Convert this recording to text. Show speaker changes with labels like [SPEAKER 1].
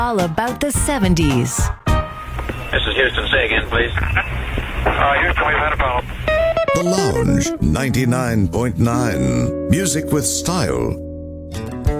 [SPEAKER 1] All about the 70s.
[SPEAKER 2] This is Houston. Say again, please.
[SPEAKER 3] Houston, we've had a problem.
[SPEAKER 4] The Lounge 99.9. Music with style.